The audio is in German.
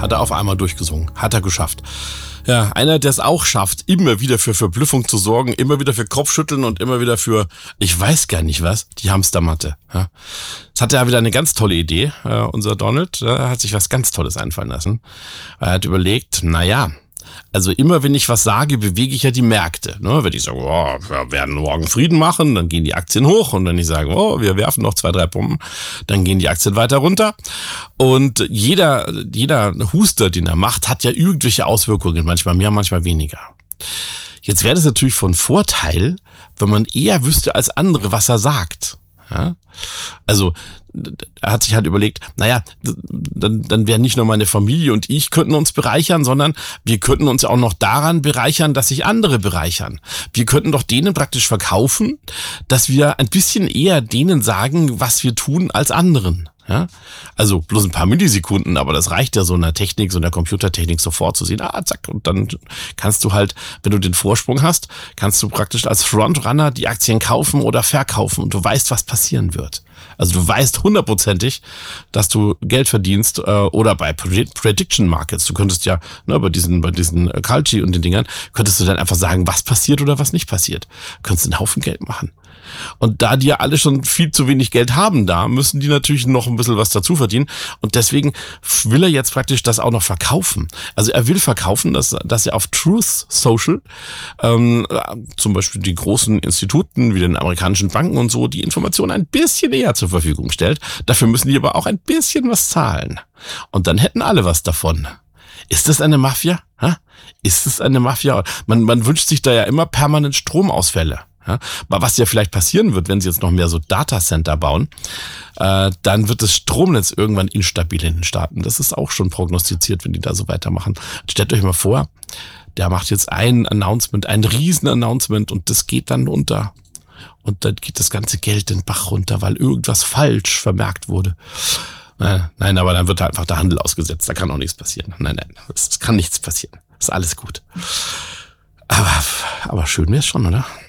Hat er auf einmal durchgesungen. Hat er geschafft. Ja, einer, der es auch schafft, immer wieder für Verblüffung zu sorgen, immer wieder für Kopfschütteln und immer wieder für, ich weiß gar nicht was, die Hamstermatte. Ja. Jetzt hat er wieder eine ganz tolle Idee, unser Donald, hat sich was ganz Tolles einfallen lassen. Er hat überlegt, also immer wenn ich was sage, bewege ich ja die Märkte. Wenn ich sage, wir werden morgen Frieden machen, dann gehen die Aktien hoch. Und wenn ich sage, wir werfen noch 2, 3 Pumpen, dann gehen die Aktien weiter runter. Und jeder Huster, den er macht, hat ja irgendwelche Auswirkungen. Manchmal mehr, manchmal weniger. Jetzt wäre das natürlich von Vorteil, wenn man eher wüsste als andere, was er sagt. Ja? Also er hat sich halt überlegt, dann wäre nicht nur meine Familie und ich könnten uns bereichern, sondern wir könnten uns auch noch daran bereichern, dass sich andere bereichern. Wir könnten doch denen praktisch verkaufen, dass wir ein bisschen eher denen sagen, was wir tun, als anderen. Ja, also bloß ein paar Millisekunden, aber das reicht ja so in der Technik, so in der Computertechnik sofort zu sehen, zack, und dann kannst du halt, wenn du den Vorsprung hast, kannst du praktisch als Frontrunner die Aktien kaufen oder verkaufen und du weißt, was passieren wird. Also du weißt 100%ig, dass du Geld verdienst, oder bei Prediction Markets, du könntest ja, bei diesen Kalchi und den Dingern, könntest du dann einfach sagen, was passiert oder was nicht passiert. Du könntest einen Haufen Geld machen. Und da die ja alle schon viel zu wenig Geld haben, da müssen die natürlich noch ein bisschen was dazu verdienen. Und deswegen will er jetzt praktisch das auch noch verkaufen. Also er will verkaufen, dass er auf Truth Social, zum Beispiel die großen Instituten wie den amerikanischen Banken und so, die Informationen ein bisschen eher zur Verfügung stellt. Dafür müssen die aber auch ein bisschen was zahlen. Und dann hätten alle was davon. Ist das eine Mafia? Ist es eine Mafia? Man wünscht sich da ja immer permanent Stromausfälle. Ja, was ja vielleicht passieren wird, wenn sie jetzt noch mehr so Datacenter bauen, dann wird das Stromnetz irgendwann instabil in den Staaten. Das ist auch schon prognostiziert, wenn die da so weitermachen. Stellt euch mal vor, der macht jetzt ein Announcement, ein Riesen-Announcement und das geht dann unter. Und dann geht das ganze Geld den Bach runter, weil irgendwas falsch vermerkt wurde. Nein, aber dann wird halt einfach der Handel ausgesetzt. Da kann auch nichts passieren. Nein, es kann nichts passieren. Ist alles gut. Aber schön wäre es schon, oder?